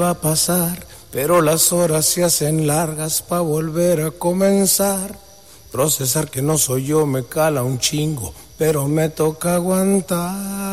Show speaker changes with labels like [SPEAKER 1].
[SPEAKER 1] va a pasar, pero las horas se hacen largas pa' volver a comenzar. Procesar que no soy yo me cala un chingo, pero me toca aguantar.